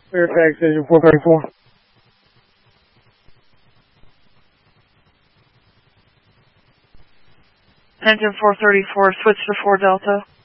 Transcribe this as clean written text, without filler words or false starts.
Fairfax Engine 434. Engine 434, switch to 4 Delta.